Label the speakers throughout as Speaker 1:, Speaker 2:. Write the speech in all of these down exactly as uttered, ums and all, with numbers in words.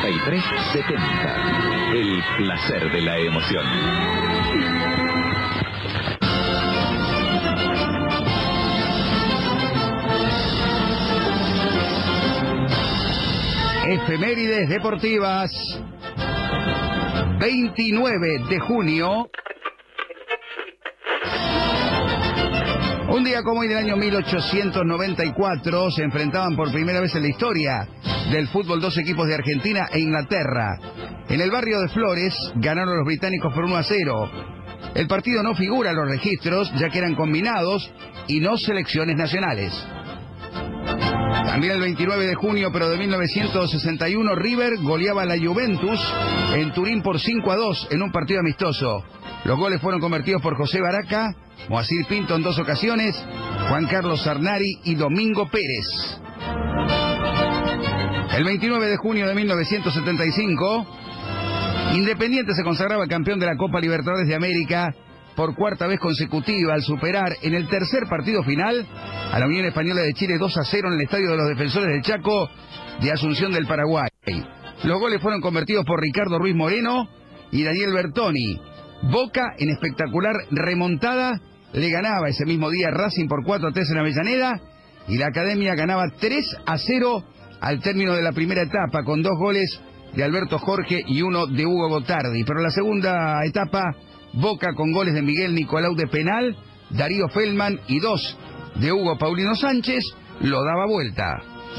Speaker 1: ochenta y tres setenta. El placer de la emoción.
Speaker 2: Efemérides deportivas. veintinueve de junio. Un día como hoy del año mil ochocientos noventa y cuatro se enfrentaban por primera vez en la historia del fútbol dos equipos de Argentina e Inglaterra. En el barrio de Flores ganaron los británicos por uno a cero. El partido no figura en los registros ya que eran combinados y no selecciones nacionales. También el veintinueve de junio, pero de mil novecientos sesenta y uno, River goleaba a la Juventus en Turín por cinco a dos en un partido amistoso. Los goles fueron convertidos por José Baraca, Moacir Pinto en dos ocasiones, Juan Carlos Arnari y Domingo Pérez. El veintinueve de junio de mil novecientos setenta y cinco, Independiente se consagraba campeón de la Copa Libertadores de América por cuarta vez consecutiva al superar en el tercer partido final a la Unión Española de Chile dos a cero en el Estadio de los Defensores del Chaco de Asunción del Paraguay. Los goles fueron convertidos por Ricardo Ruiz Moreno y Daniel Bertoni. Boca, en espectacular remontada, le ganaba ese mismo día Racing por cuatro a tres en Avellaneda y la Academia ganaba tres a cero al término de la primera etapa con dos goles de Alberto Jorge y uno de Hugo Gotardi. Pero en la segunda etapa, Boca con goles de Miguel Nicolau de penal, Darío Feldman y dos de Hugo Paulino Sánchez lo daba vuelta.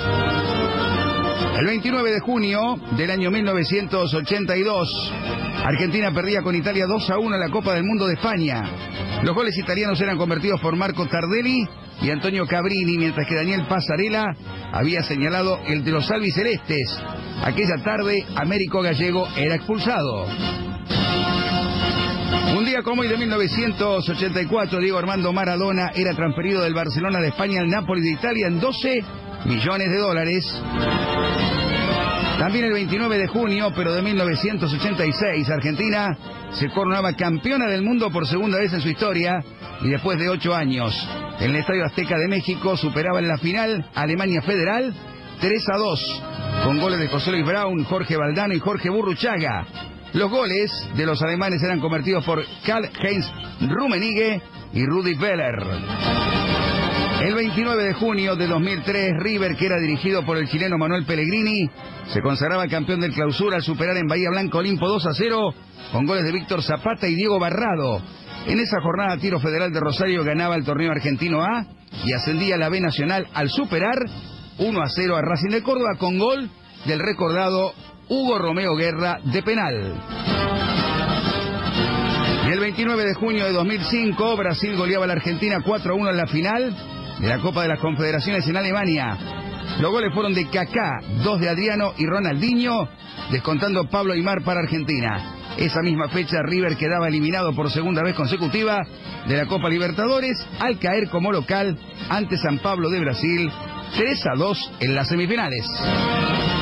Speaker 2: El veintinueve de junio del año mil novecientos ochenta y dos, Argentina perdía con Italia dos a uno en la Copa del Mundo de España. Los goles italianos eran convertidos por Marco Tardelli y Antonio Cabrini, mientras que Daniel Passarella había señalado el de los albicelestes. Aquella tarde, Américo Gallego era expulsado. Un día como hoy de mil novecientos ochenta y cuatro, Diego Armando Maradona era transferido del Barcelona de España al Napoli de Italia en doce millones de dólares. También el veintinueve de junio, pero de mil novecientos ochenta y seis, Argentina se coronaba campeona del mundo por segunda vez en su historia y después de ocho años. En el Estadio Azteca de México superaba en la final a Alemania Federal tres a dos, con goles de José Luis Brown, Jorge Valdano y Jorge Burruchaga. Los goles de los alemanes eran convertidos por Karl-Heinz Rummenigge y Rudi Völler. El veintinueve de junio de dos mil tres, River, que era dirigido por el chileno Manuel Pellegrini, se consagraba campeón del Clausura al superar en Bahía Blanca Olimpo dos a cero con goles de Víctor Zapata y Diego Barrado. En esa jornada, Tiro Federal de Rosario ganaba el torneo argentino A y ascendía a la B Nacional al superar uno a cero a Racing de Córdoba con gol del recordado Hugo Romeo Guerra de penal. Y el veintinueve de junio de dos mil cinco, Brasil goleaba a la Argentina cuatro a uno en la final de la Copa de las Confederaciones en Alemania. Los goles fueron de Kaká, dos de Adriano y Ronaldinho, descontando Pablo Aimar para Argentina. Esa misma fecha, River quedaba eliminado por segunda vez consecutiva de la Copa Libertadores al caer como local ante San Pablo de Brasil tres a dos en las semifinales.